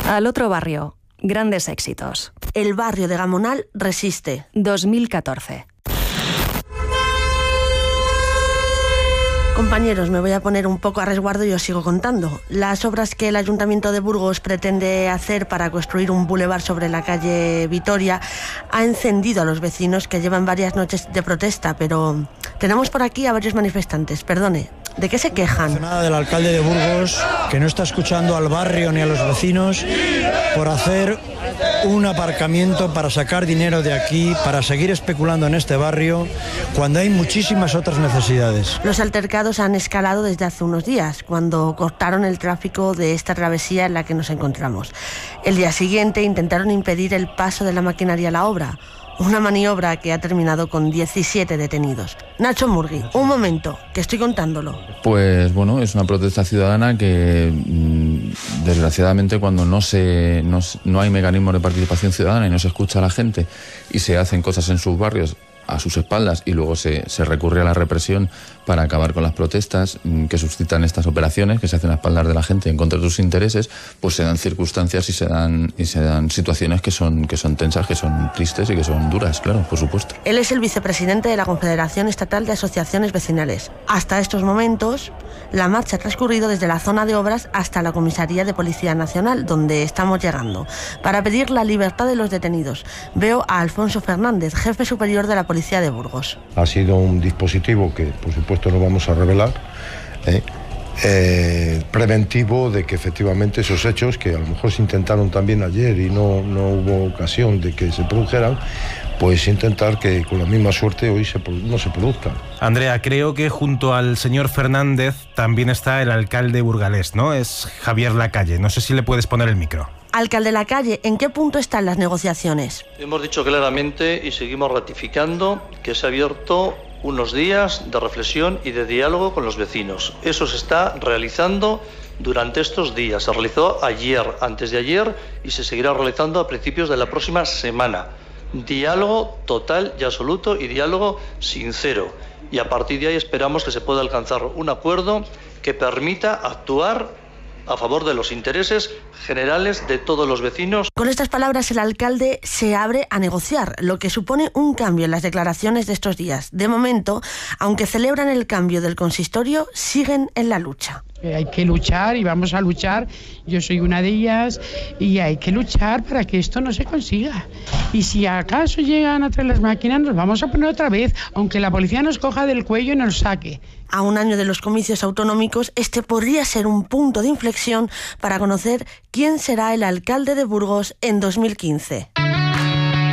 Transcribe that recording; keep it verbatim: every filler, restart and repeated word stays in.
Al otro barrio, grandes éxitos. El barrio de Gamonal resiste. dos mil catorce. Compañeros, me voy a poner un poco a resguardo y os sigo contando. Las obras que el Ayuntamiento de Burgos pretende hacer para construir un bulevar sobre la calle Vitoria ha encendido a los vecinos que llevan varias noches de protesta, pero tenemos por aquí a varios manifestantes. Perdone, ¿de qué se quejan? Nada del alcalde de Burgos, que no está escuchando al barrio ni a los vecinos por hacer un aparcamiento para sacar dinero de aquí, para seguir especulando en este barrio, cuando hay muchísimas otras necesidades. Los altercados han escalado desde hace unos días, cuando cortaron el tráfico de esta travesía en la que nos encontramos. El día siguiente intentaron impedir el paso de la maquinaria a la obra. Una maniobra que ha terminado con diecisiete detenidos. Nacho Murgui, un momento, que estoy contándolo. Pues bueno, es una protesta ciudadana que mmm, desgraciadamente cuando no se no, no hay mecanismos de participación ciudadana y no se escucha a la gente y se hacen cosas en sus barrios a sus espaldas y luego se, se recurre a la represión para acabar con las protestas que suscitan estas operaciones que se hacen a espaldas de la gente en contra de sus intereses, pues se dan circunstancias y se dan y se dan situaciones que son que son tensas, que son tristes y que son duras, claro, por supuesto. Él es el vicepresidente de la Confederación Estatal de Asociaciones Vecinales. Hasta estos momentos, la marcha ha transcurrido desde la zona de obras hasta la Comisaría de Policía Nacional, donde estamos llegando, para pedir la libertad de los detenidos. Veo a Alfonso Fernández, jefe superior de la Policía de Burgos. Ha sido un dispositivo que, por supuesto, no vamos a revelar, ¿eh? Eh, preventivo de que efectivamente esos hechos, que a lo mejor se intentaron también ayer y no, no hubo ocasión de que se produjeran, pues intentar que con la misma suerte hoy se, no se produzcan. Andrea, creo que junto al señor Fernández también está el alcalde burgalés, ¿no? Es Javier Lacalle. No sé si le puedes poner el micro. Alcalde Lacalle, ¿en qué punto están las negociaciones? Hemos dicho claramente y seguimos ratificando que se ha abierto unos días de reflexión y de diálogo con los vecinos. Eso se está realizando durante estos días. Se realizó ayer, antes de ayer, y se seguirá realizando a principios de la próxima semana. Diálogo total y absoluto y diálogo sincero. Y a partir de ahí esperamos que se pueda alcanzar un acuerdo que permita actuar a favor de los intereses generales de todos los vecinos. Con estas palabras, el alcalde se abre a negociar, lo que supone un cambio en las declaraciones de estos días. De momento, aunque celebran el cambio del consistorio, siguen en la lucha. Hay que luchar y vamos a luchar, yo soy una de ellas, y hay que luchar para que esto no se consiga. Y si acaso llegan a traer las máquinas, nos vamos a poner otra vez, aunque la policía nos coja del cuello y nos saque. A un año de los comicios autonómicos, este podría ser un punto de inflexión para conocer quién será el alcalde de Burgos en dos mil quince.